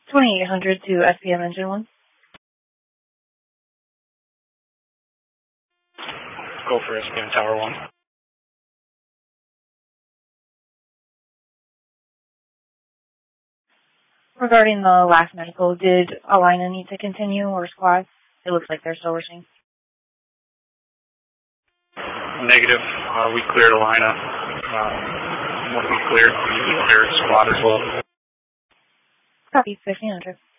2800 to SPM Engine 1. Go for SPM Tower 1. Regarding the last medical, did Alina need to continue or squad? It looks like they're still rushing. Negative. We cleared Alina. Once we cleared squad as well. Copy, 1500.